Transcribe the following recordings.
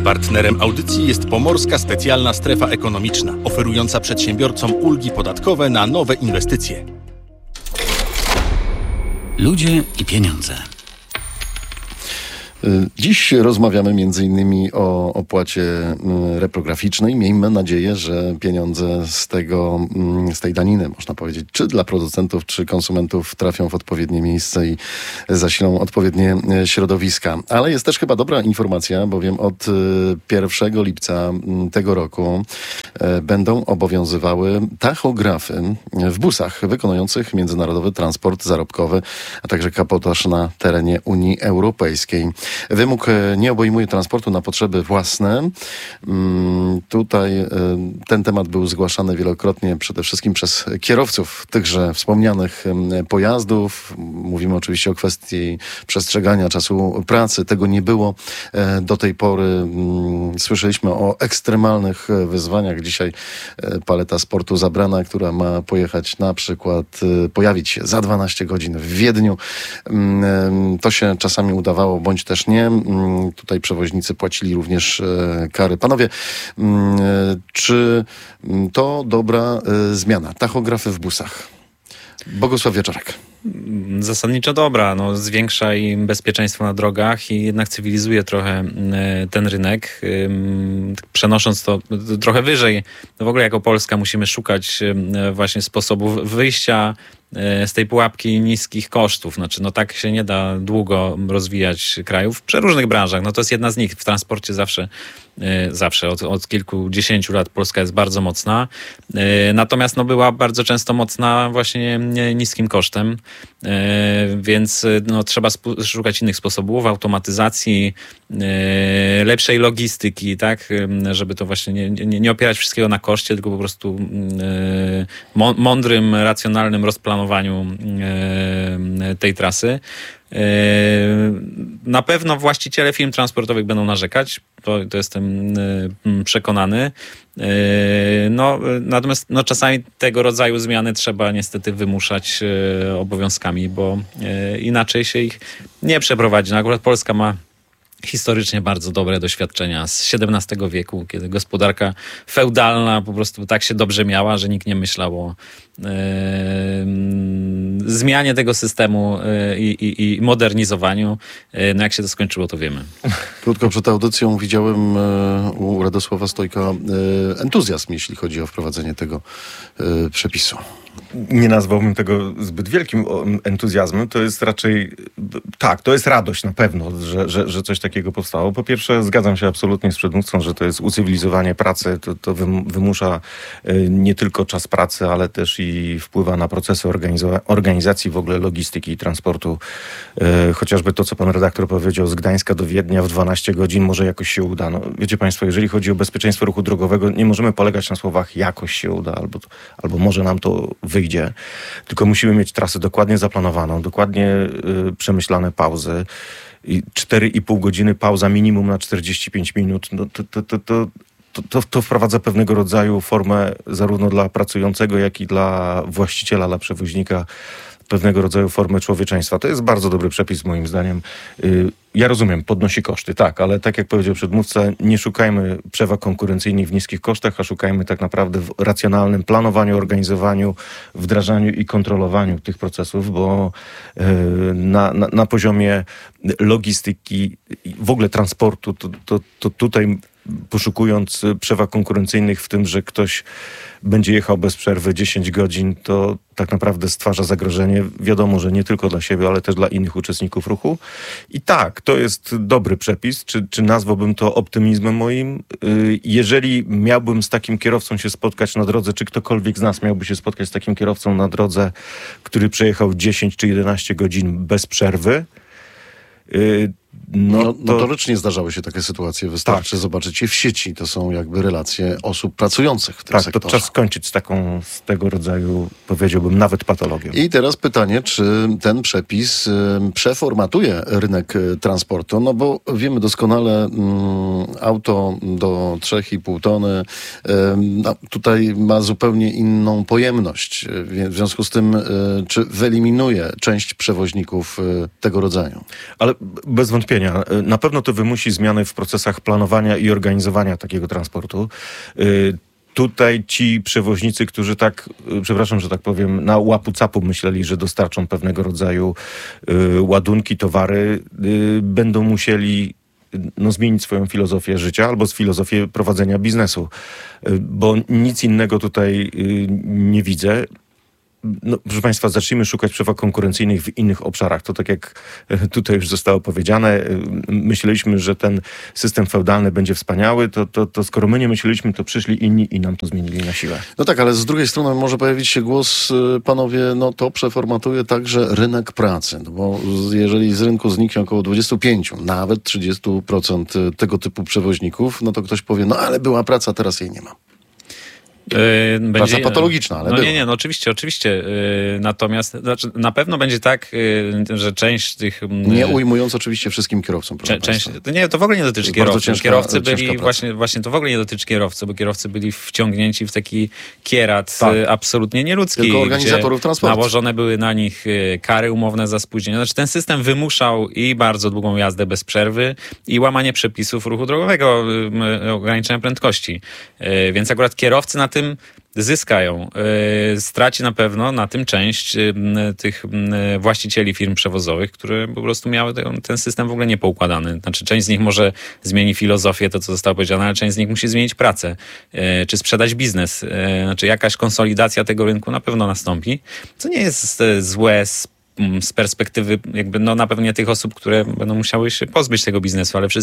Partnerem audycji jest Pomorska Specjalna Strefa Ekonomiczna, oferująca przedsiębiorcom ulgi podatkowe na nowe inwestycje. Ludzie i pieniądze. Dziś rozmawiamy m.in. o opłacie reprograficznej. Miejmy nadzieję, że pieniądze z tej daniny, można powiedzieć, czy dla producentów, czy konsumentów trafią w odpowiednie miejsce i zasilą odpowiednie środowiska. Ale jest też chyba dobra informacja, bowiem od 1 lipca tego roku będą obowiązywały tachografy w busach wykonujących międzynarodowy transport zarobkowy, a także kabotaż na terenie Unii Europejskiej. Wymóg nie obejmuje transportu na potrzeby własne. Tutaj ten temat był zgłaszany wielokrotnie przede wszystkim przez kierowców tychże wspomnianych pojazdów. Mówimy oczywiście o kwestii przestrzegania czasu pracy. Tego nie było do tej pory. Słyszeliśmy o ekstremalnych wyzwaniach. Dzisiaj paleta sportu zabrana, która ma pojechać na przykład, pojawić się za 12 godzin w Wiedniu. To się czasami udawało, bądź też nie. Tutaj przewoźnicy płacili również kary. Panowie, czy to dobra zmiana? Tachografy w busach. Bogusław Wieczorek. Zasadniczo dobra. Zwiększa im bezpieczeństwo na drogach i jednak cywilizuje trochę ten rynek, przenosząc to trochę wyżej. W ogóle jako Polska musimy szukać właśnie sposobów wyjścia z tej pułapki niskich kosztów. Tak się nie da długo rozwijać krajów w przeróżnych branżach. To jest jedna z nich. W transporcie zawsze od kilkudziesięciu lat Polska jest bardzo mocna. Natomiast była bardzo często mocna właśnie niskim kosztem. Więc trzeba szukać innych sposobów, automatyzacji, lepszej logistyki, tak? Żeby to właśnie nie opierać wszystkiego na koszcie, tylko po prostu mądrym, racjonalnym rozplanowaniu tej trasy. Na pewno właściciele firm transportowych będą narzekać, to jestem przekonany. Natomiast czasami tego rodzaju zmiany trzeba niestety wymuszać obowiązkami, bo inaczej się ich nie przeprowadzi. Akurat Polska ma historycznie bardzo dobre doświadczenia z XVII wieku, kiedy gospodarka feudalna po prostu tak się dobrze miała, że nikt nie myślał o zmianie tego systemu i modernizowaniu. Jak się to skończyło, to wiemy. Krótko przed audycją widziałem u Radosława Stojka entuzjazm, jeśli chodzi o wprowadzenie tego przepisu. Nie nazwałbym tego zbyt wielkim entuzjazmem. To jest raczej, to jest radość na pewno, że coś takiego powstało. Po pierwsze, zgadzam się absolutnie z przedmówcą, że to jest ucywilizowanie pracy. To wymusza nie tylko czas pracy, ale też i wpływa na procesy organizacji w ogóle logistyki i transportu. Chociażby to, co pan redaktor powiedział, z Gdańska do Wiednia w 12 godzin może jakoś się uda. Wiecie państwo, jeżeli chodzi o bezpieczeństwo ruchu drogowego, nie możemy polegać na słowach jakoś się uda, albo może nam to wyjdzie, tylko musimy mieć trasę dokładnie zaplanowaną, dokładnie przemyślane pauzy. 4,5 godziny pauza minimum na 45 minut. To wprowadza pewnego rodzaju formę zarówno dla pracującego, jak i dla właściciela, dla przewoźnika, pewnego rodzaju formę człowieczeństwa. To jest bardzo dobry przepis moim zdaniem. Ja rozumiem, podnosi koszty, tak, ale tak jak powiedział przedmówca, nie szukajmy przewag konkurencyjnych w niskich kosztach, a szukajmy tak naprawdę w racjonalnym planowaniu, organizowaniu, wdrażaniu i kontrolowaniu tych procesów, bo na poziomie logistyki, w ogóle transportu, to tutaj poszukując przewag konkurencyjnych w tym, że ktoś będzie jechał bez przerwy 10 godzin, to tak naprawdę stwarza zagrożenie. Wiadomo, że nie tylko dla siebie, ale też dla innych uczestników ruchu. I tak, to jest dobry przepis. Czy nazwałbym to optymizmem moim? Jeżeli miałbym z takim kierowcą się spotkać na drodze, czy ktokolwiek z nas miałby się spotkać z takim kierowcą na drodze, który przejechał 10 czy 11 godzin bez przerwy, notorycznie zdarzały się takie sytuacje. Wystarczy zobaczyć je w sieci. To są jakby relacje osób pracujących w tym sektorze. To czas skończyć z tego rodzaju, powiedziałbym, nawet patologią. I teraz pytanie, czy ten przepis przeformatuje rynek transportu? Bo wiemy doskonale, auto do 3,5 tony tutaj ma zupełnie inną pojemność. W związku z tym, czy wyeliminuje część przewoźników tego rodzaju? Ale bez wątpienia wątpienia. Na pewno to wymusi zmiany w procesach planowania i organizowania takiego transportu. Tutaj ci przewoźnicy, którzy tak, przepraszam, że tak powiem, na łapu-capu myśleli, że dostarczą pewnego rodzaju ładunki, towary, będą musieli zmienić swoją filozofię życia albo filozofię prowadzenia biznesu, bo nic innego tutaj nie widzę. Proszę Państwa, zacznijmy szukać przewag konkurencyjnych w innych obszarach. To tak jak tutaj już zostało powiedziane, myśleliśmy, że ten system feudalny będzie wspaniały, to skoro my nie myśleliśmy, to przyszli inni i nam to zmienili na siłę. No tak, ale z drugiej strony może pojawić się głos, panowie, to przeformatuje także rynek pracy, bo jeżeli z rynku zniknie około 25, nawet 30% tego typu przewoźników, to ktoś powie, ale była praca, teraz jej nie ma. Praca patologiczna, ale była. Oczywiście. Natomiast na pewno będzie tak, że część tych... Nie ujmując oczywiście wszystkim kierowcom. To w ogóle nie dotyczy kierowców. Kierowcy byli właśnie to w ogóle nie dotyczy kierowców, bo kierowcy byli wciągnięci w taki kierat absolutnie nieludzki. Tylko organizatorów transportu. Nałożone były na nich kary umowne za spóźnienie. Ten system wymuszał i bardzo długą jazdę bez przerwy i łamanie przepisów ruchu drogowego, ograniczenia prędkości. Więc akurat kierowcy na tym zyskają. Straci na pewno na tym część tych właścicieli firm przewozowych, które po prostu miały ten system w ogóle niepoukładany. Znaczy, część z nich może zmieni filozofię, to co zostało powiedziane, ale część z nich musi zmienić pracę, czy sprzedać biznes. Znaczy, jakaś konsolidacja tego rynku na pewno nastąpi, co nie jest złe z perspektywy na pewno nie tych osób, które będą musiały się pozbyć tego biznesu, ale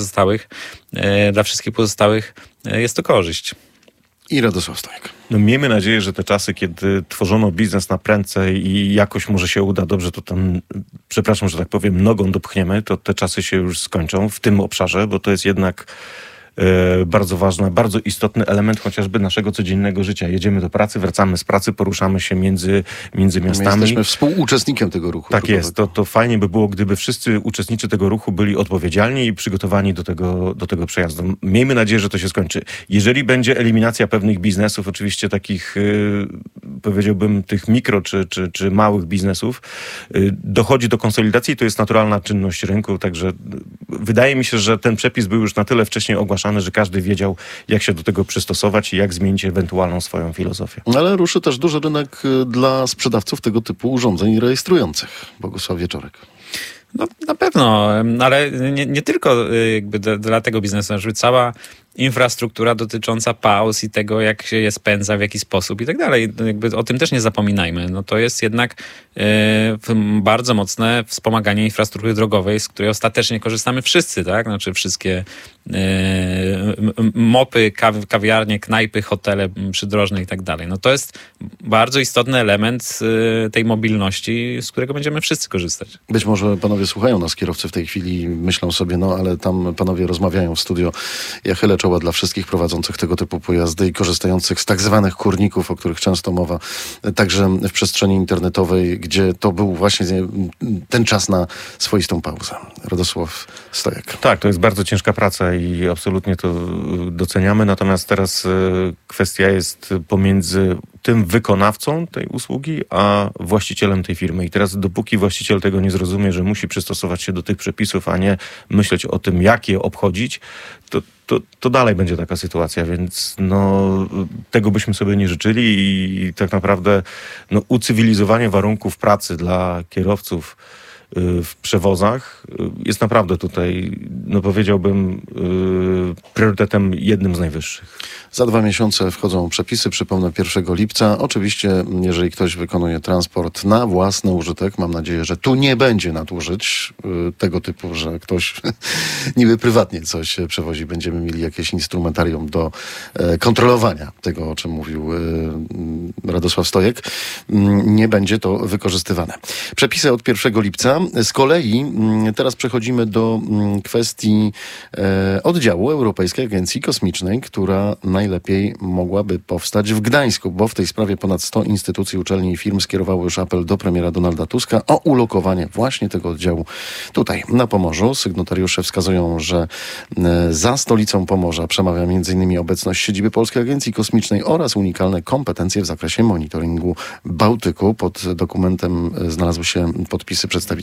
dla wszystkich pozostałych jest to korzyść. I Radosław Stojek. Miejmy nadzieję, że te czasy, kiedy tworzono biznes na prędce i jakoś może się uda dobrze, to tam, przepraszam, że tak powiem, nogą dopchniemy, to te czasy się już skończą w tym obszarze, bo to jest jednak bardzo ważny, bardzo istotny element chociażby naszego codziennego życia. Jedziemy do pracy, wracamy z pracy, poruszamy się między miastami. My jesteśmy współuczestnikiem tego ruchu. Tak jest. To fajnie by było, gdyby wszyscy uczestnicy tego ruchu byli odpowiedzialni i przygotowani do tego przejazdu. Miejmy nadzieję, że to się skończy. Jeżeli będzie eliminacja pewnych biznesów, oczywiście takich, powiedziałbym, tych mikro czy małych biznesów, dochodzi do konsolidacji, to jest naturalna czynność rynku, także wydaje mi się, że ten przepis był już na tyle wcześniej ogłaszany, że każdy wiedział, jak się do tego przystosować i jak zmienić ewentualną swoją filozofię. Ale ruszy też duży rynek dla sprzedawców tego typu urządzeń rejestrujących. Bogusław Wieczorek. Na pewno, ale nie tylko dla tego biznesu, żeby cała infrastruktura dotycząca pauz i tego, jak się je spędza, w jaki sposób i tak dalej. O tym też nie zapominajmy. To jest jednak bardzo mocne wspomaganie infrastruktury drogowej, z której ostatecznie korzystamy wszyscy, tak? Znaczy wszystkie mopy, kawiarnie, knajpy, hotele przydrożne i tak dalej. To jest bardzo istotny element tej mobilności, z którego będziemy wszyscy korzystać. Być może panowie słuchają nas, kierowcy w tej chwili, myślą sobie, ale tam panowie rozmawiają w studio. Ja chylę czoła dla wszystkich prowadzących tego typu pojazdy i korzystających z tak zwanych kurników, o których często mowa, także w przestrzeni internetowej, gdzie to był właśnie ten czas na swoistą pauzę. Radosław Stojek. Tak, to jest bardzo ciężka praca i absolutnie to doceniamy, natomiast teraz kwestia jest pomiędzy tym wykonawcą tej usługi, a właścicielem tej firmy. I teraz dopóki właściciel tego nie zrozumie, że musi przystosować się do tych przepisów, a nie myśleć o tym, jak je obchodzić, to dalej będzie taka sytuacja, więc tego byśmy sobie nie życzyli i tak naprawdę ucywilizowanie warunków pracy dla kierowców w przewozach jest naprawdę tutaj, powiedziałbym, priorytetem jednym z najwyższych. Za 2 miesiące wchodzą przepisy, przypomnę 1 lipca. Oczywiście, jeżeli ktoś wykonuje transport na własny użytek, mam nadzieję, że tu nie będzie nadużyć tego typu, że ktoś niby prywatnie coś przewozi. Będziemy mieli jakieś instrumentarium do kontrolowania tego, o czym mówił Radosław Stojek. Nie będzie to wykorzystywane. Przepisy od 1 lipca. Z kolei teraz przechodzimy do kwestii oddziału Europejskiej Agencji Kosmicznej, która najlepiej mogłaby powstać w Gdańsku, bo w tej sprawie ponad 100 instytucji, uczelni i firm skierowało już apel do premiera Donalda Tuska o ulokowanie właśnie tego oddziału tutaj, na Pomorzu. Sygnatariusze wskazują, że za stolicą Pomorza przemawia m.in. obecność siedziby Polskiej Agencji Kosmicznej oraz unikalne kompetencje w zakresie monitoringu Bałtyku. Pod dokumentem znalazły się podpisy przedstawicieli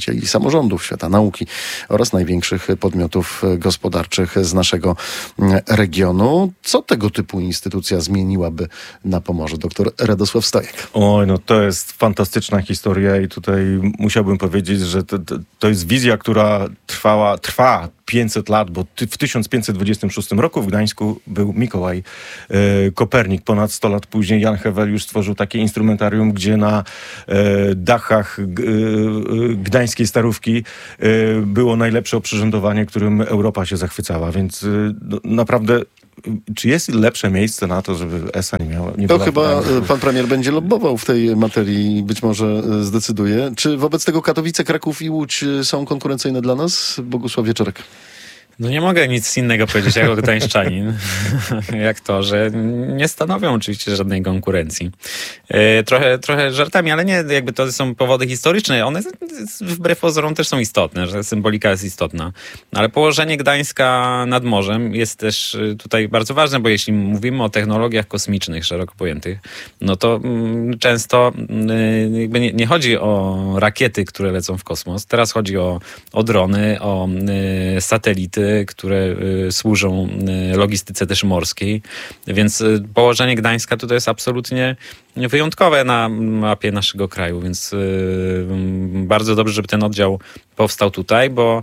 przedstawicieli samorządów, świata nauki oraz największych podmiotów gospodarczych z naszego regionu. Co tego typu instytucja zmieniłaby na Pomorzu? Doktor Radosław Stojek. Oj, no to jest fantastyczna historia i tutaj musiałbym powiedzieć, że to jest wizja, która trwa 500 lat, bo w 1526 roku w Gdańsku był Mikołaj Kopernik. Ponad 100 lat później Jan Heweliusz stworzył takie instrumentarium, gdzie na dachach gdańskiej Starówki było najlepsze oprzyrządowanie, którym Europa się zachwycała, więc naprawdę czy jest lepsze miejsce na to, żeby ESA nie To była chyba pan premier będzie lobbował w tej materii i być może zdecyduje. Czy wobec tego Katowice, Kraków i Łódź są konkurencyjne dla nas? Bogusław Wieczorek. No nie mogę nic innego powiedzieć jako gdańszczanin, jak to, że nie stanowią oczywiście żadnej konkurencji. Trochę żartami, ale nie, jakby to są powody historyczne. One wbrew pozorom też są istotne, że symbolika jest istotna. Ale położenie Gdańska nad morzem jest też tutaj bardzo ważne, bo jeśli mówimy o technologiach kosmicznych szeroko pojętych, no to często jakby nie chodzi o rakiety, które lecą w kosmos. Teraz chodzi o drony, o satelity, które służą logistyce też morskiej. Więc położenie Gdańska tutaj jest absolutnie wyjątkowe na mapie naszego kraju, więc bardzo dobrze, żeby ten oddział powstał tutaj, bo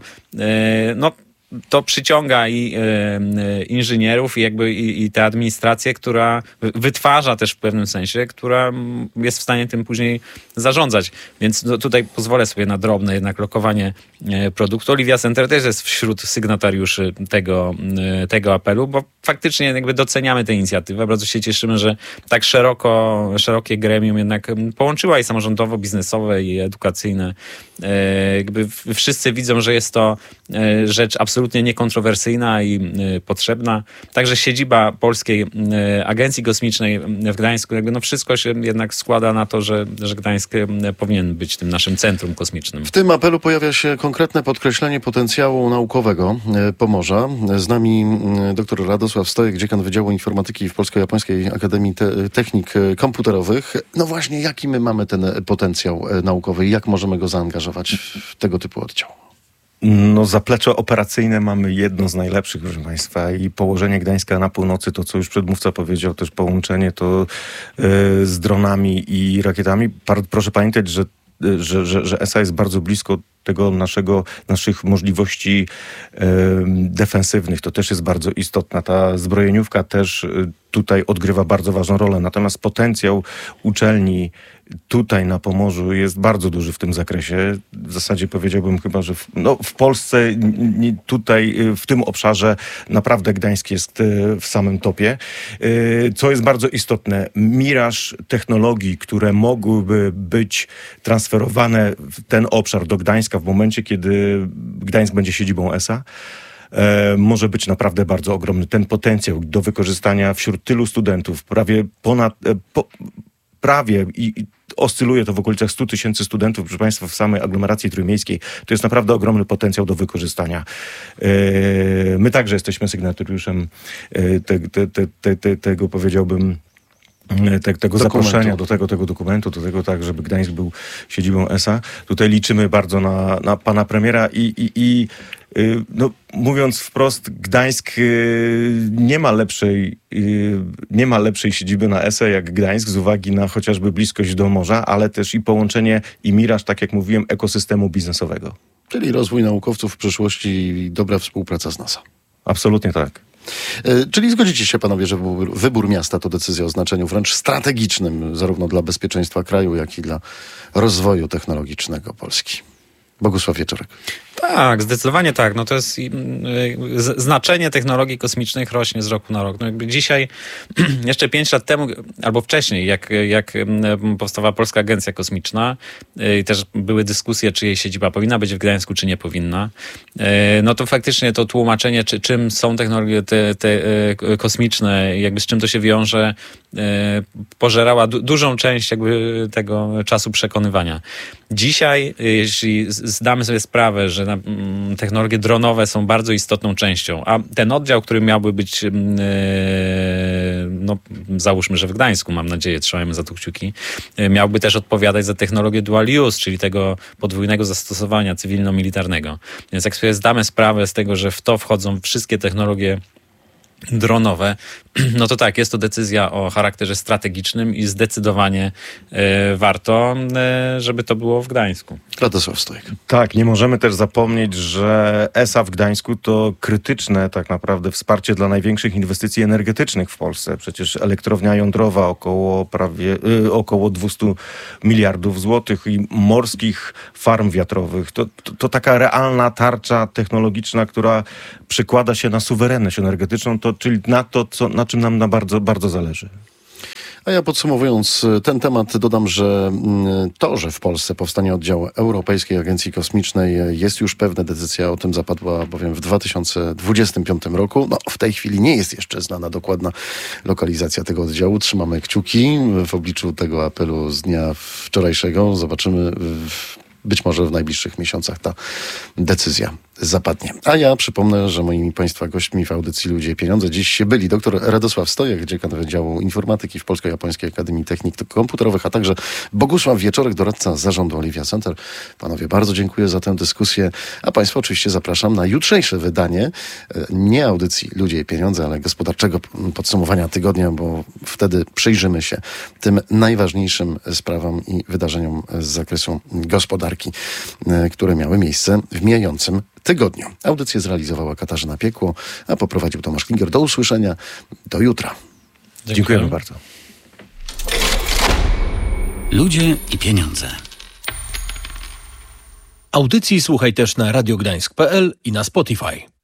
to przyciąga i inżynierów i tę administrację, która wytwarza też w pewnym sensie, która jest w stanie tym później zarządzać. Więc tutaj pozwolę sobie na drobne jednak lokowanie produktu. Olivia Center też jest wśród sygnatariuszy tego apelu, bo faktycznie jakby doceniamy tę inicjatywę. Bardzo się cieszymy, że tak szerokie gremium jednak połączyła i samorządowo, biznesowe i edukacyjne. Jakby wszyscy widzą, że jest to rzecz absolutnie niekontrowersyjna i potrzebna. Także siedziba Polskiej Agencji Kosmicznej w Gdańsku, jakby wszystko się jednak składa na to, że Gdańsk powinien być tym naszym centrum kosmicznym. W tym apelu pojawia się konkretne podkreślenie potencjału naukowego Pomorza. Z nami dr Radosław Stojek, dziekan Wydziału Informatyki w Polsko-Japońskiej Akademii Technik Komputerowych. No właśnie, jaki my mamy ten potencjał naukowy i jak możemy go zaangażować w tego typu oddział? No, zaplecze operacyjne mamy jedno z najlepszych, proszę państwa, i położenie Gdańska na północy, to co już przedmówca powiedział, też połączenie to z dronami i rakietami. Proszę pamiętać, że ESA jest bardzo blisko tego naszych możliwości defensywnych. To też jest bardzo istotna. Ta zbrojeniówka też tutaj odgrywa bardzo ważną rolę. Natomiast potencjał uczelni tutaj na Pomorzu jest bardzo duży w tym zakresie. W zasadzie powiedziałbym chyba, że w Polsce tutaj w tym obszarze naprawdę Gdańsk jest w samym topie. Co jest bardzo istotne, miraż technologii, które mogłyby być transferowane w ten obszar do Gdańska w momencie, kiedy Gdańsk będzie siedzibą ESA, może być naprawdę bardzo ogromny. Ten potencjał do wykorzystania wśród tylu studentów, prawie oscyluje to w okolicach 100 000 studentów, proszę państwa, w samej aglomeracji trójmiejskiej. To jest naprawdę ogromny potencjał do wykorzystania. My także jesteśmy sygnatariuszem tego powiedziałbym, tego zaproszenia do tego dokumentu, do tego tak, żeby Gdańsk był siedzibą ESA. Tutaj liczymy bardzo na pana premiera i mówiąc wprost, Gdańsk nie ma lepszej siedziby na ESA jak Gdańsk z uwagi na chociażby bliskość do morza, ale też i połączenie i miraż, tak jak mówiłem, ekosystemu biznesowego. Czyli rozwój naukowców w przyszłości i dobra współpraca z NASA. Absolutnie tak. Czyli zgodzicie się panowie, że wybór miasta to decyzja o znaczeniu wręcz strategicznym zarówno dla bezpieczeństwa kraju, jak i dla rozwoju technologicznego Polski. Bogusław Wieczorek. Tak, zdecydowanie tak. No to jest znaczenie technologii kosmicznych rośnie z roku na rok. No jakby dzisiaj, jeszcze 5 lat temu, albo wcześniej, jak powstała Polska Agencja Kosmiczna i też były dyskusje, czy jej siedziba powinna być w Gdańsku, czy nie powinna, no to faktycznie to tłumaczenie, czym są technologie te kosmiczne, jakby z czym to się wiąże, pożerała dużą część jakby tego czasu przekonywania. Dzisiaj, jeśli zdamy sobie sprawę, że technologie dronowe są bardzo istotną częścią, a ten oddział, który miałby być no załóżmy, że w Gdańsku, mam nadzieję, trzymajmy za to kciuki, miałby też odpowiadać za technologię dual use, czyli tego podwójnego zastosowania cywilno-militarnego. Więc jak sobie zdamy sprawę z tego, że w to wchodzą wszystkie technologie dronowe, no to tak, jest to decyzja o charakterze strategicznym i zdecydowanie warto, żeby to było w Gdańsku. Radosław Stojek. Tak, nie możemy też zapomnieć, że ESA w Gdańsku to krytyczne tak naprawdę wsparcie dla największych inwestycji energetycznych w Polsce. Przecież elektrownia jądrowa około 200 miliardów złotych i morskich farm wiatrowych. To taka realna tarcza technologiczna, która przekłada się na suwerenność energetyczną, czyli na to, na czym nam bardzo, bardzo zależy. A ja podsumowując ten temat dodam, że to, że w Polsce powstanie oddział Europejskiej Agencji Kosmicznej jest już pewne. Decyzja o tym zapadła bowiem w 2025 roku. No, w tej chwili nie jest jeszcze znana dokładna lokalizacja tego oddziału. Trzymamy kciuki w obliczu tego apelu z dnia wczorajszego. Zobaczymy być może w najbliższych miesiącach ta decyzja zapadnie. A ja przypomnę, że moimi Państwa gośćmi w audycji Ludzie i Pieniądze dziś byli dr Radosław Stojek, dziekan Wydziału Informatyki w Polsko-Japońskiej Akademii Technik Komputerowych, a także Bogusław Wieczorek, doradca zarządu Olivia Center. Panowie, bardzo dziękuję za tę dyskusję, a Państwa oczywiście zapraszam na jutrzejsze wydanie nie audycji Ludzie i Pieniądze, ale gospodarczego podsumowania tygodnia, bo wtedy przyjrzymy się tym najważniejszym sprawom i wydarzeniom z zakresu gospodarki, które miały miejsce w mijającym tygodniu. Audycję zrealizowała Katarzyna Piekło, a poprowadził Tomasz Klinger. Do usłyszenia. Do jutra. Dziękujemy bardzo. Ludzie i pieniądze. Audycji słuchaj też na radiogdańsk.pl i na Spotify.